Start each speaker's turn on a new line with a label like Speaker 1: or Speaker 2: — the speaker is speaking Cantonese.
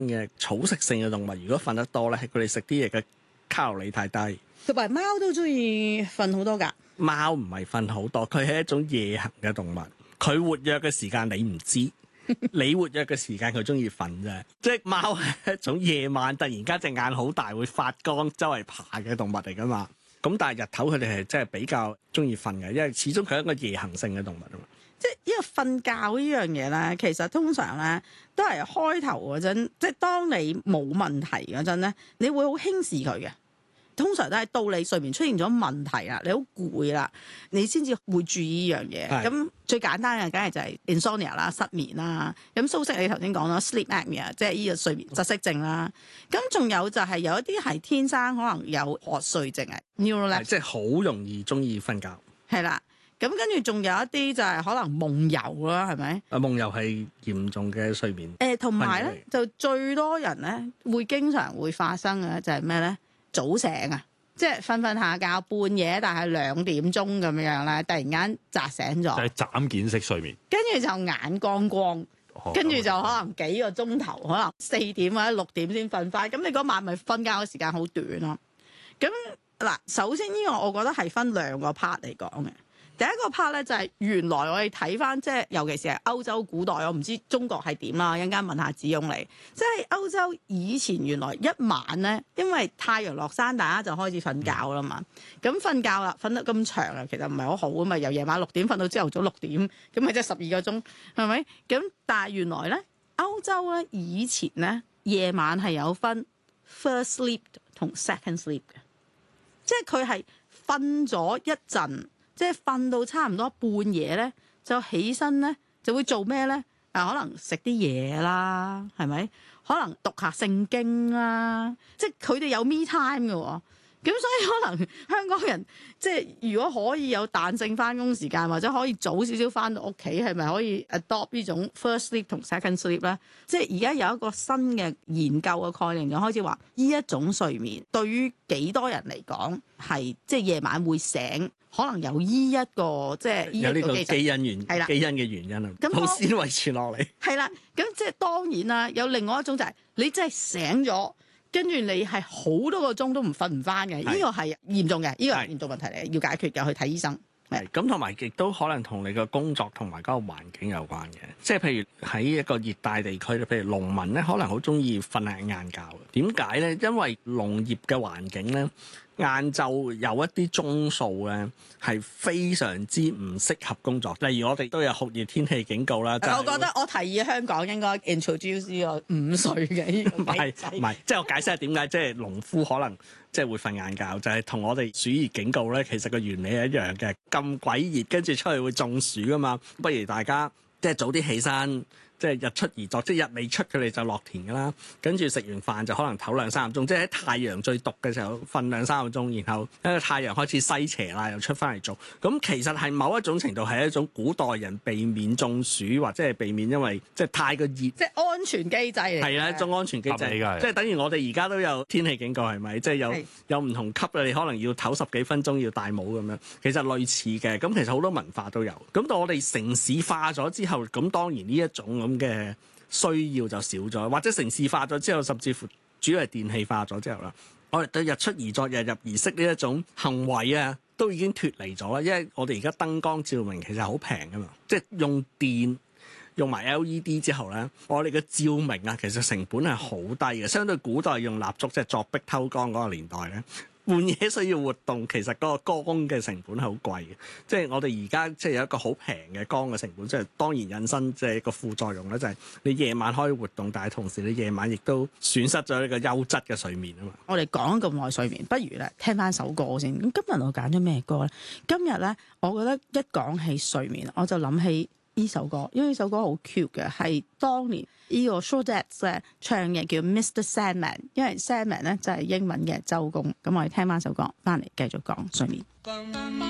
Speaker 1: 嘅草食性嘅動物，如果瞓得多咧，係佢哋食啲嘢嘅卡路里太低。
Speaker 2: 同埋貓都中意瞓好多㗎。
Speaker 1: 貓唔係瞓好多，佢係一種夜行嘅動物。佢活躍嘅時間你唔知，你活躍嘅時間佢中意瞓啫。即係貓係一種夜晚突然間隻眼好大會發光周圍爬嘅動物嚟㗎嘛。咁但係日頭佢哋係真係比較中意瞓嘅，因為始終佢係一個夜行性嘅動物啊嘛。
Speaker 2: 即係因為瞓覺呢樣嘢咧，其實通常咧都係開頭嗰陣，即係當你冇問題嗰陣咧，你會好輕視佢嘅。通常都係到你睡眠出現咗問題啦，你好攰啦，你先至會注意呢樣嘢。咁最簡單嘅梗係就係 insomnia 啦，失眠啦。咁蘇軾你頭先講啦 sleep apnea， 即係呢個睡眠窒息症啦。咁仲有就係有一啲係天生可能有瞌睡症嘅 neurolepsy，
Speaker 1: 即係好容易中意瞓覺。
Speaker 2: 係啦。咁跟住仲有一啲就係可能夢遊啦，係咪？
Speaker 1: 夢遊係嚴重嘅睡眠。
Speaker 2: 同埋咧就最多人咧會經常會發生嘅就係咩咧？早醒啊！即係瞓下覺半夜，但係2點鐘咁樣咧，突然間扎醒咗，
Speaker 3: 就係斬件式睡眠，
Speaker 2: 跟住就眼光光，跟住就可能幾個鐘頭，可能4點或者6點先瞓翻。咁你嗰晚咪瞓覺嘅時間好短咯。咁嗱，首先呢個我覺得係分2個 part 嚟講嘅。第一個 part 咧就係原來我哋睇翻，即係尤其是係歐洲古代，我唔知中國係點啦，一陣間問下子雍你。即係歐洲以前原來一晚咧，因為太陽落山，大家就開始瞓覺啦嘛。咁瞓覺啦，瞓得咁長啊，其實唔係好好啊嘛。由夜晚6點瞓到朝頭早6點，咁咪即係12個鐘，係咪？咁但係原來咧，歐洲咧以前咧夜晚係有分 first sleep 同 second sleep 嘅，即係佢係瞓咗一陣。即係瞓到差唔多半夜咧，就起身咧，就會做咩咧？可能食啲嘢啦，係咪？可能讀下聖經啦，即係佢哋有 me time 嘅喎。咁所以可能香港人即係如果可以有彈性翻工時間，或者可以早少少翻到屋企，係咪可以 adopt 呢種 first sleep 同 second sleep 咧？即係而家有一個新嘅研究嘅概念，就開始話呢一種睡眠對於幾多人嚟講係即係夜晚會醒，可能有呢一個即係
Speaker 1: 有呢個基因基因嘅原因啊，好先遺傳落嚟。
Speaker 2: 係啦，咁即係當然啦，有另外一種就係你真係醒咗。跟住你係好多個鐘都瞓唔翻嘅，呢個係嚴重嘅，呢個係嚴重問題嚟，要解決嘅，去睇醫生。
Speaker 1: 係咁，同埋亦都可能同你個工作同埋嗰個環境有關嘅。即係譬如喺一個熱帶地區咧，譬如農民咧，可能好中意瞓下晏覺。點解咧？因為農業嘅環境咧，晏晝有一啲鐘數咧係非常之唔適合工作。例如我哋都有酷熱天氣警告啦。
Speaker 2: 我覺得我提議香港應該 introduce 呢個午睡嘅呢個機制。
Speaker 1: 唔係，即係我解釋下點解即係農夫可能即係會瞓晏覺，就係同我哋暑熱警告咧，其實個原理係一樣嘅。咁鬼熱，跟住出去會中暑噶嘛，不如大家即係早啲起身。即係日出而作，即係日未出佢哋就落田㗎啦。跟住食完飯就可能唞2-3個鐘，即係喺太陽最毒嘅時候瞓2-3個鐘，然後因為太陽開始西斜啦，又出翻嚟做。咁其實係某一種程度係一種古代人避免中暑或者係避免因為即係太過熱，即
Speaker 2: 係安全機制嚟。
Speaker 1: 係啦，一種安全機制，即係等於我哋而家都有天氣警告係咪？即係有唔同級你可能要唞10幾分鐘要戴帽咁樣。其實類似嘅，咁其實好多文化都有。咁到我哋城市化咗之後，咁當然呢一種咁嘅需要就少咗，或者城市化咗之後，甚至乎主要係電氣化咗之後啦，我哋對日出而作、日入而息呢一種行為啊，都已經脫離咗啦。因為我哋而家燈光照明其實好平㗎嘛，即係用電用埋 LED 之後咧，我哋嘅照明啊，其實成本係好低嘅，相對古代用蠟燭即係鑿壁偷光嗰個年代咧。半夜需要活動，其實嗰個光嘅成本係好貴嘅，即係我哋而家即係有一個好平嘅光嘅成本，即係當然引申即係一個副作用咧，就係你夜晚可以活動，但係同時你夜晚亦都損失咗呢個優質嘅睡眠啊嘛。
Speaker 2: 我哋講咁耐睡眠，不如咧聽翻首歌先。咁今日我揀咗咩歌咧？今日咧，我覺得一講起睡眠，我就諗起呢首歌，因為呢首歌好 cute 嘅，係當年呢個 Showdettes 咧唱嘅，叫 Mr. Sandman， 因為 Sandman 咧就係英文嘅周公。咁我哋聽翻首歌，翻嚟繼續講睡眠。